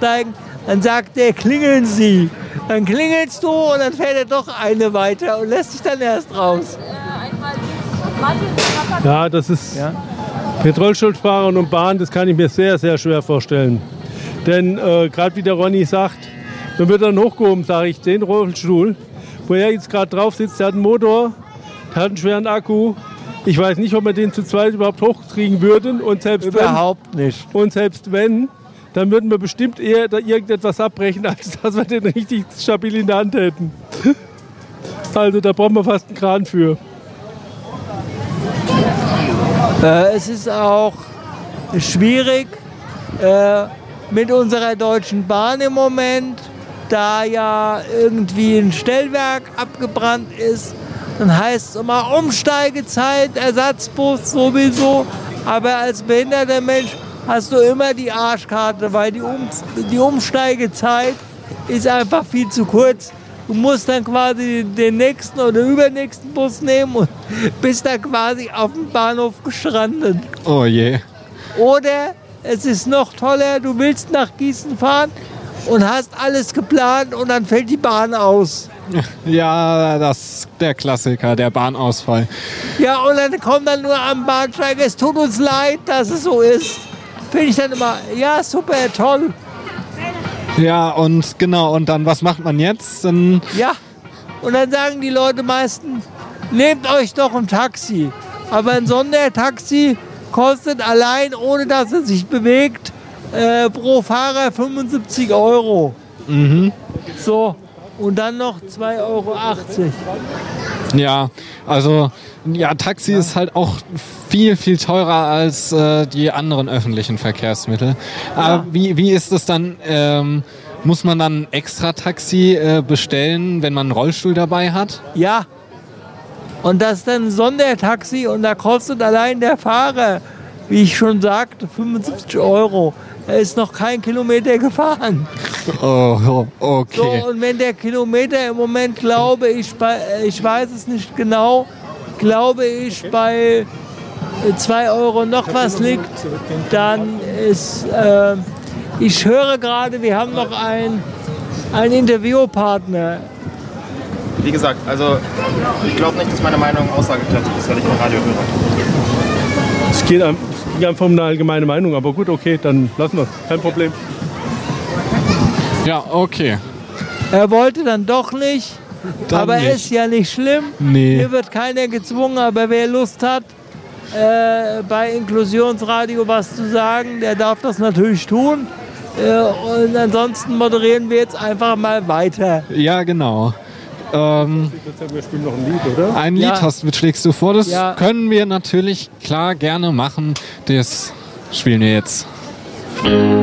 aussteigen, dann sagt der, klingeln Sie. Dann klingelst du und dann fährt er doch eine weiter und lässt sich dann erst raus. Ja, das ist mit Rollstuhlfahrern und Bahn, das kann ich mir sehr, sehr schwer vorstellen. Denn gerade wie der Ronny sagt, dann wird dann hochgehoben, sage ich, den Rollstuhl, wo er jetzt gerade drauf sitzt, der hat einen Motor, der hat einen schweren Akku. Ich weiß nicht, ob wir den zu zweit überhaupt hochkriegen würden. Und selbst überhaupt nicht. Und selbst wenn, dann würden wir bestimmt eher da irgendetwas abbrechen, als dass wir den richtig stabil in der Hand hätten. Also da brauchen wir fast einen Kran für. Es ist auch schwierig mit unserer Deutschen Bahn im Moment, da ja irgendwie ein Stellwerk abgebrannt ist. Dann heißt es immer Umsteigezeit, Ersatzbus sowieso. Aber als behinderter Mensch hast du immer die Arschkarte, weil die Umsteigezeit ist einfach viel zu kurz. Du musst dann quasi den nächsten oder übernächsten Bus nehmen und bist dann quasi auf dem Bahnhof gestrandet. Oh je. Oder es ist noch toller, du willst nach Gießen fahren und hast alles geplant und dann fällt die Bahn aus. Ja, das ist der Klassiker, der Bahnausfall. Ja, und dann kommt dann nur am Bahnsteig, es tut uns leid, dass es so ist. Finde ich dann immer, ja, super, toll. Ja, und genau, und dann, was macht man jetzt? Ja, und dann sagen die Leute meistens, nehmt euch doch ein Taxi. Aber ein Sondertaxi kostet allein, ohne dass es sich bewegt, pro Fahrer 75 €. Mhm. So, und dann noch 2,80 €. Ja, also Taxi ist halt auch viel, viel teurer als die anderen öffentlichen Verkehrsmittel. Aber wie ist es dann? Muss man dann ein extra Taxi bestellen, wenn man einen Rollstuhl dabei hat? Ja. Und das ist dann ein Sondertaxi und da kostet allein der Fahrer, wie ich schon sagte, 75 €. Er ist noch kein Kilometer gefahren. Oh, okay. So, und wenn der Kilometer im Moment, glaube ich, ich weiß es nicht genau, glaube ich, bei 2 € noch was liegt, dann ist, ich höre gerade, wir haben noch einen Interviewpartner. Wie gesagt, also ich glaube nicht, dass meine Meinung aussagekräftig ist, weil ich kein Radio höre. Es geht einfach um eine allgemeine Meinung, aber gut, okay, dann lassen wir es, kein Problem. Ja, okay. Er wollte dann doch nicht, Dann aber nicht. ist ja nicht schlimm. Nee. Hier wird keiner gezwungen, aber wer Lust hat, bei Inklusionsradio was zu sagen, der darf das natürlich tun. Und ansonsten moderieren wir jetzt einfach mal weiter. Ja, genau. Wir spielen noch ein Lied, oder? Ein Lied schlägst du vor, das Ja. können wir natürlich klar gerne machen. Das spielen wir jetzt.